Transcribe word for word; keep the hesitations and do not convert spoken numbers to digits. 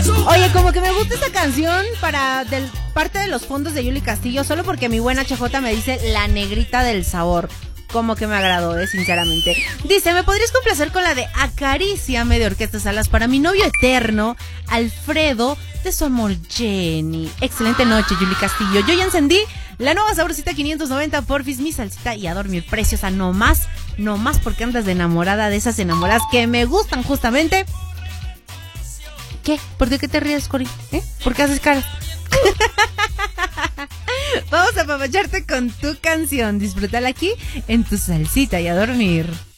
Oye, como que me gusta esta canción para del, parte de los fondos de Yuli Castillo, solo porque mi buena H J me dice la negrita del sabor. Como que me agradó, eh, sinceramente. Dice, ¿me podrías complacer con la de Acaríciame de Orquesta Salas para mi novio eterno, Alfredo, de su amor Jenny? Excelente noche, Yuli Castillo. Yo ya encendí la nueva Sabrosita quinientos noventa, porfis, mi salsita y a dormir preciosa. No más, no más porque andas de enamorada de esas enamoradas que me gustan justamente. ¿Qué? ¿Por qué te ríes, Cori? ¿Eh? ¿Por qué haces cara? Vamos a apapacharte con tu canción. Disfrútala aquí en tu salsita y a dormir.